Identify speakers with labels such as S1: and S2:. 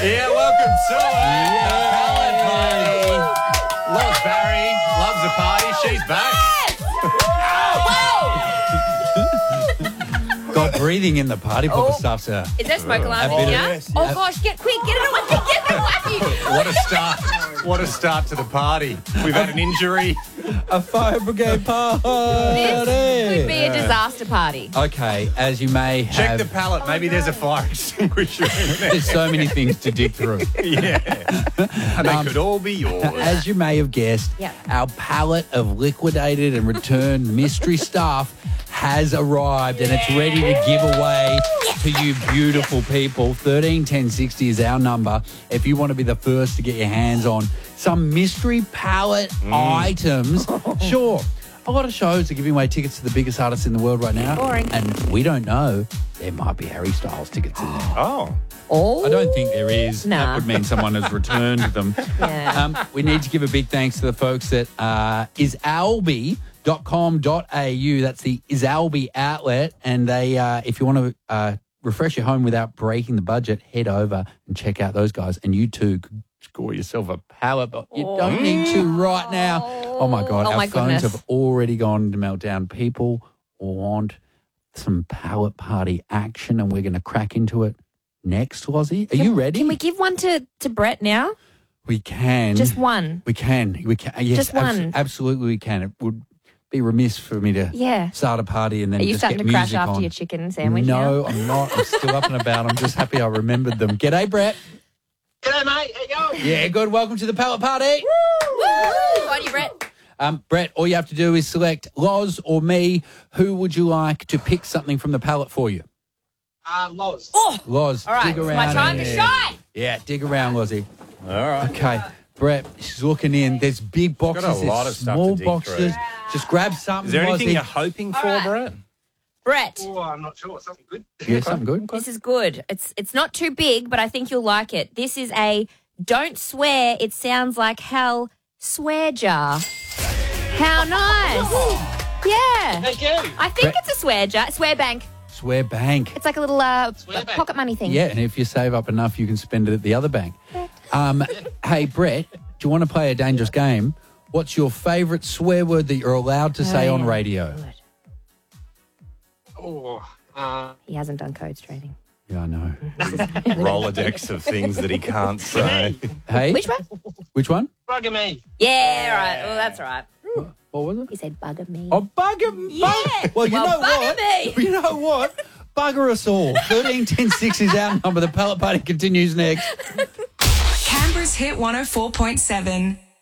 S1: Yeah, welcome to it. Pallet Party. Loves Barry. Loves the party. She's back.
S2: Got breathing in the party popper stuff's a...
S3: Is there a smoke alarm
S2: bit
S3: in
S2: of-
S3: here?
S2: yes,
S3: Oh,
S2: yeah.
S3: gosh, get quick. Get it away. Get it away.
S1: What a start. What a start to the party. We've had an injury.
S2: A fire brigade party.
S3: This could be a disaster party.
S2: Okay, as you may
S1: Check
S2: have...
S1: the pallet. Maybe there's a fire extinguisher in there.
S2: There's so many things to dig through.
S1: Yeah. And they could all be yours.
S2: As you may have guessed, our pallet of liquidated and returned mystery stuff has arrived and it's ready to give away to you beautiful people. 131060 is our number if you want to be the first to get your hands on some mystery pallet items. Sure, a lot of shows are giving away tickets to the biggest artists in the world right now.
S3: Boring.
S2: And we don't know. There might be Harry Styles tickets in there.
S1: Oh.
S3: Oh.
S2: I don't think there is.
S3: Nah.
S2: That would mean someone has returned them.
S3: Yeah.
S2: We need to give a big thanks to the folks at isalbi.com.au. That's the Isalbi outlet. And they, if you want to refresh your home without breaking the budget, head over and check out those guys. And you too could score yourself a pallet, but you don't need to right now. Oh, my God.
S3: Oh,
S2: Our
S3: my
S2: phones
S3: goodness.
S2: have already gone to meltdown. People want some pallet party action, and we're going to crack into it next, Lozzie. Are you ready?
S3: Can we give one to Brett now?
S2: We can.
S3: Just one.
S2: We can. Yes,
S3: Just one.
S2: Absolutely, we can. It would be remiss for me to start a party and then
S3: Are you
S2: just
S3: starting
S2: get
S3: to crash
S2: music
S3: after
S2: on.
S3: your chicken sandwich
S2: No,
S3: now?
S2: I'm not. I'm still up and about. I'm just happy I remembered them. G'day, Brett.
S4: G'day, mate. How you going?
S2: Yeah, good. Welcome to the pallet party.
S3: Woo! On you, Brett.
S2: Brett, all you have to do is select Loz or me. Who would you like to pick something from the pallet for you?
S4: Loz.
S3: Oh,
S2: Loz,
S3: all right.
S2: dig
S3: It's
S2: around.
S3: my time to shine.
S2: Yeah, dig around, Lozzie.
S1: All right.
S2: Okay, Brett, she's looking in. There's big boxes,
S1: got a lot
S2: there's
S1: of stuff
S2: small
S1: to dig
S2: boxes.
S1: through.
S2: Just grab something.
S1: Is there anything
S2: Lozzie.
S1: you're hoping for,
S3: right.
S1: Brett?
S3: Brett,
S4: Oh, I'm not sure. Something good.
S2: Yeah, something good.
S3: this is good. It's not too big, but I think you'll like it. This is a don't swear, it sounds like hell swear jar. How nice. Yeah.
S4: Thank you.
S3: I think it's a swear jar, swear bank.
S2: Swear bank.
S3: It's like a little
S4: bank.
S3: pocket money thing.
S2: Yeah, and if you save up enough, you can spend it at the other bank. Hey, Brett, do you want to play a dangerous game? What's your favourite swear word that you're allowed to say on radio?
S3: Good.
S4: Oh,
S3: He hasn't done codes training.
S2: Yeah, I know.
S1: Rolodex of things that he can't say.
S2: Hey?
S3: Which one?
S2: Which one?
S4: bugger me.
S3: Yeah, right. Well, that's right.
S2: What was it?
S3: He said bugger me.
S2: Oh, bugger.
S3: Yeah.
S2: Well, you know
S3: bugger
S2: what?
S3: me.
S2: You know what? Bugger us all. 131060 is our number. The pallet party continues next.
S5: Canberra's Hit 104.7.